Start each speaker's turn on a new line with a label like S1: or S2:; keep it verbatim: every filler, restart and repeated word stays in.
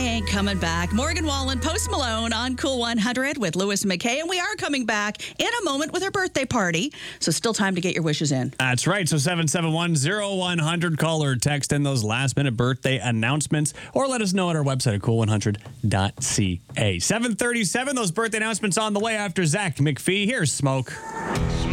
S1: Ain't Coming Back. Morgan Wallen, Post Malone on Cool one hundred with Lewis McKay. And we are coming back in a moment with her birthday party. So still time to get your wishes in.
S2: That's right. So seven seven one, zero one hundred. Call or text in those last minute birthday announcements. Or let us know at our website at cool one hundred dot c a. seven thirty-seven. Those birthday announcements on the way after Zach McPhee. Here's Smoke.